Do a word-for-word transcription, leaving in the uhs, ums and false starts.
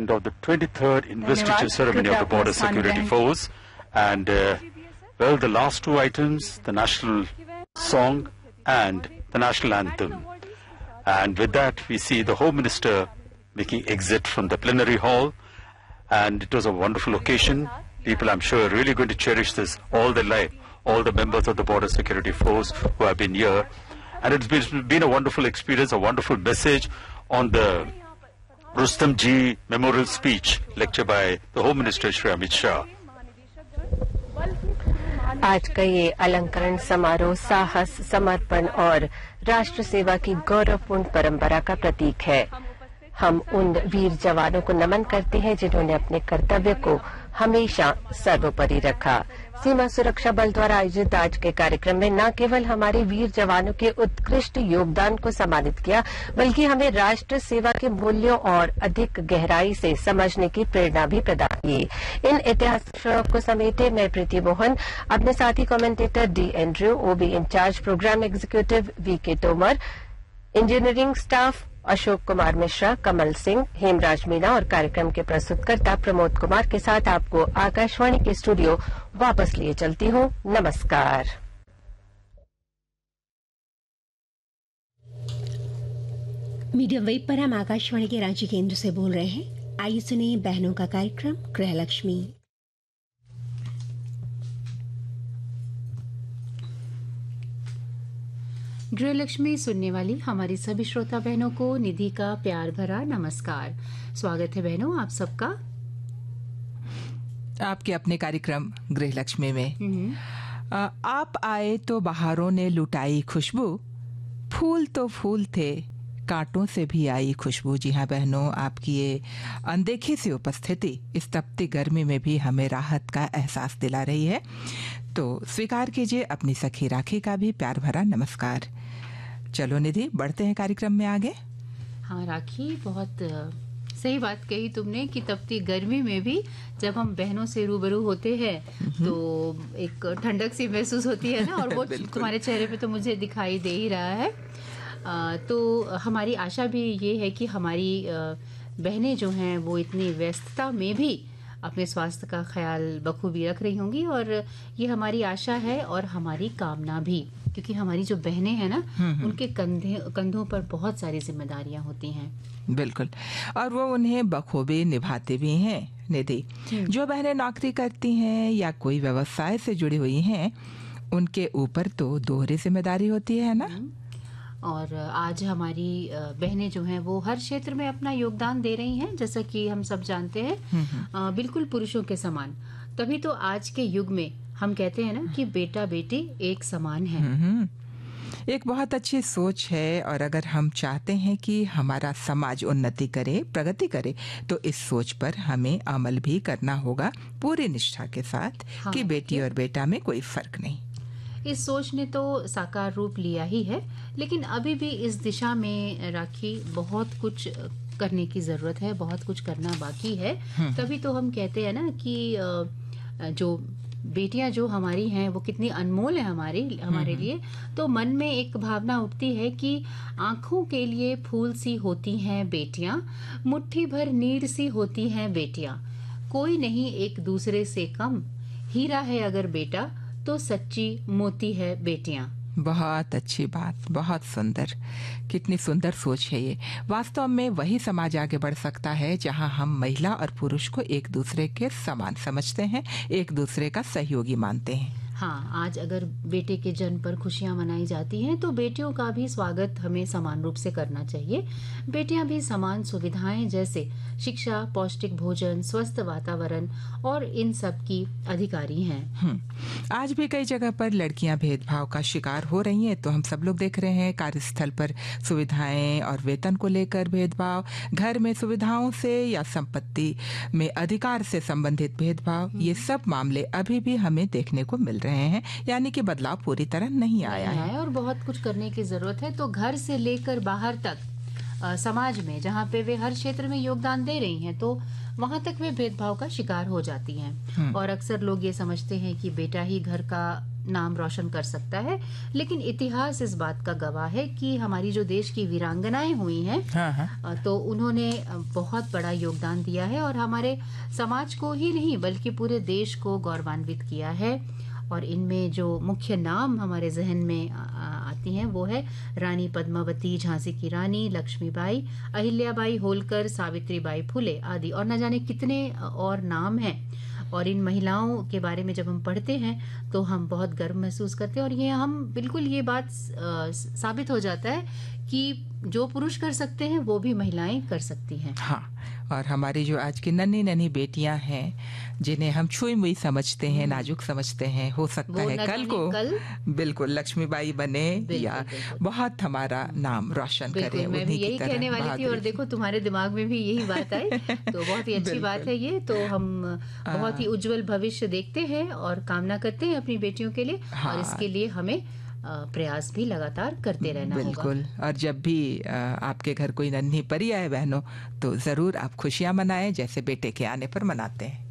end of the twenty-third investiture ceremony of the Border Security Force. And, uh, well, the last two items, the national song and the national anthem. And with that, we see the Home Minister making exit from the plenary hall. And it was a wonderful occasion. People, I'm sure, are really going to cherish this all their life. All the members of the Border Security Force who have been here. And it's been, been a wonderful experience, a wonderful message on the Rustam Ji memorial speech, lecture by the Home Minister Shri Amit Shah. आज का ये अलंकरण समारोह साहस, समर्पण और राष्ट्र सेवा की गौरवपूर्ण परंपरा का प्रतीक है। हम उन वीर जवानों को नमन करते हैं जिन्होंने अपने कर्तव्य को हमेशा सर्वोपरि रखा। सीमा सुरक्षा बल द्वारा आयोजित आज के कार्यक्रम में न केवल हमारे वीर जवानों के उत्कृष्ट योगदान को सम्मानित किया, बल्कि हमें राष्ट्र सेवा के मूल्यों और अधिक गहराई से समझने की प्रेरणा भी प्रदान की। इन ऐतिहासिक को समेटे मैं प्रीति मोहन, अपने साथी commentator D Andrew, OB in charge programme executive we के तोमर, इंजीनियरिंग स्टाफ अशोक कुमार मिश्रा, कमल सिंह, हेमराज मीणा और कार्यक्रम के प्रस्तुतकर्ता प्रमोद कुमार के साथ आपको आकाशवाणी के स्टूडियो वापस लिए चलती हूं। नमस्कार। मीडियम वेव पर हम आकाशवाणी के रांची केंद्र से बोल रहे हैं। आइए सुनिए बहनों का कार्यक्रम गृहलक्ष्मी। गृहलक्ष्मी सुनने वाली हमारी सभी श्रोता बहनों को निधि का प्यार भरा नमस्कार। स्वागत है बहनों आप सबका आपके अपने कार्यक्रम गृहलक्ष्मी में। आ, आप आए तो बहारों ने लुटाई खुशबू, फूल तो फूल थे कांटों से भी आई खुशबू। जी हाँ बहनों, आपकी ये अनदेखी सी उपस्थिति इस तपती गर्मी में भी हमें राहत का एहसास दिला रही है। तो स्वीकार कीजिए अपनी सखी राखी का भी प्यार भरा नमस्कार। चलो निधि, बढ़ते हैं कार्यक्रम में आगे। हाँ राखी, बहुत सही बात कही तुमने कि तपती गर्मी में भी जब हम बहनों से रूबरू होते हैं तो एक ठंडक सी महसूस होती है ना, और वो तुम्हारे चेहरे पे तो मुझे दिखाई दे ही रहा है। आ, तो हमारी आशा भी ये है कि हमारी बहनें जो हैं वो इतनी व्यस्तता में भी अपने स्वास्थ्य का ख्याल बखूबी रख रही होंगी, और ये हमारी आशा है और हमारी कामना भी, क्योंकि हमारी जो बहनें हैं ना उनके कंधे कंधों पर बहुत सारी जिम्मेदारियां होती हैं। बिल्कुल, और वो उन्हें बखूबी निभाते भी हैं निधि। जो बहनें नौकरी करती हैं या कोई व्यवसाय से जुड़ी हुई हैं, उनके ऊपर तो दोहरी जिम्मेदारी होती है ना। और आज हमारी बहनें जो हैं वो हर क्षेत्र में अपना योगदान दे रही हैं, जैसा कि हम सब जानते हैं, बिल्कुल पुरुषों के समान। तभी तो आज के युग में हम कहते हैं ना कि बेटा बेटी एक समान है। एक बहुत अच्छी सोच है, और अगर हम चाहते हैं कि हमारा समाज उन्नति करे, प्रगति करे, तो इस सोच पर हमें अमल भी करना होगा पूरी निष्ठा के साथ। हाँ, कि बेटी और बेटा में कोई फर्क नहीं। इस सोच ने तो साकार रूप लिया ही है, लेकिन अभी भी इस दिशा में राखी बहुत कुछ करने की जरूरत है, बहुत कुछ करना बाकी है। तभी तो हम कहते हैं ना कि जो बेटियां जो हमारी हैं वो कितनी अनमोल है हमारे हमारे लिए। तो मन में एक भावना उठती है कि आंखों के लिए फूल सी होती हैं बेटियां, मुट्ठी भर नीर सी होती हैं बेटियां, कोई नहीं एक दूसरे से कम, हीरा है अगर बेटा तो सच्ची मोती है बेटियां। बहुत अच्छी बात, बहुत सुंदर, कितनी सुंदर सोच है ये। वास्तव में वही समाज आगे बढ़ सकता है जहां हम महिला और पुरुष को एक दूसरे के समान समझते हैं, एक दूसरे का सहयोगी मानते हैं। हाँ, आज अगर बेटे के जन्म पर खुशियां मनाई जाती हैं तो बेटियों का भी स्वागत हमें समान रूप से करना चाहिए। बेटियां भी समान सुविधाएं जैसे शिक्षा, पौष्टिक भोजन, स्वस्थ वातावरण और इन सब की अधिकारी हैं। आज भी कई जगह पर लड़कियां भेदभाव का शिकार हो रही हैं, तो हम सब लोग देख रहे हैं कार्यस्थल पर सुविधाएं और वेतन को लेकर भेदभाव, घर में सुविधाओं से या संपत्ति में अधिकार से संबंधित भेदभाव, ये सब मामले अभी भी हमें देखने को मिल रहे हैं। यानी कि बदलाव पूरी तरह नहीं आया नहीं है और बहुत कुछ करने की जरूरत है। तो घर से लेकर बाहर तक आ, समाज में जहाँ पे वे हर क्षेत्र में योगदान दे रही हैं तो वहां तक वे भेदभाव का शिकार हो जाती हैं। और अक्सर लोग ये समझते हैं कि बेटा ही घर का नाम रोशन कर सकता है, लेकिन इतिहास इस बात का गवाह है कि हमारी जो देश की वीरांगनाएं हुई हैं, हाँ, हाँ। तो उन्होंने बहुत बड़ा योगदान दिया है और हमारे समाज को ही नहीं बल्कि पूरे देश को गौरवान्वित किया है। और इनमें जो मुख्य नाम हमारे जहन में आती हैं वो है रानी पद्मावती, झांसी की रानी लक्ष्मीबाई, अहिल्याबाई होलकर, सावित्रीबाई फुले आदि, और न जाने कितने और नाम हैं। और इन महिलाओं के बारे में जब हम पढ़ते हैं तो हम बहुत गर्व महसूस करते हैं, और ये हम बिल्कुल ये बात साबित हो जाता है कि जो पुरुष कर सकते हैं वो भी महिलाएं कर सकती हैं। हाँ, और हमारी जो आज की नन्ही नन्ही बेटियां हैं जिन्हें हम छुई मुई समझते हैं, नाजुक समझते हैं, हो सकता है कल को कल बिल्कुल लक्ष्मीबाई बने या बहुत हमारा नाम रोशन करे। मैं भी यही कहने वाली थी, और देखो तुम्हारे दिमाग में भी यही बात आई, तो बहुत ही अच्छी बात है ये। तो हम बहुत ही उज्जवल भविष्य देखते हैं और कामना करते हैं अपनी बेटियों के लिए, हाँ। और इसके लिए हमें प्रयास भी लगातार करते रहना बिल्कुल होगा। और जब भी आपके घर कोई नन्ही परी आए बहनों, तो जरूर आप खुशियां मनाएं जैसे बेटे के आने पर मनाते हैं।